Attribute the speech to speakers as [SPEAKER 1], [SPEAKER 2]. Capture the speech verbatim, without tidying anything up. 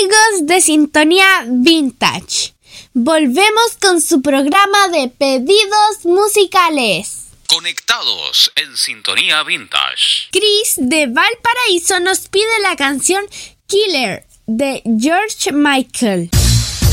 [SPEAKER 1] amigos de Sintonía Vintage. Volvemos con su programa de pedidos musicales.
[SPEAKER 2] Conectados en Sintonía Vintage.
[SPEAKER 1] Chris de Valparaíso nos pide la canción Killer de George Michael.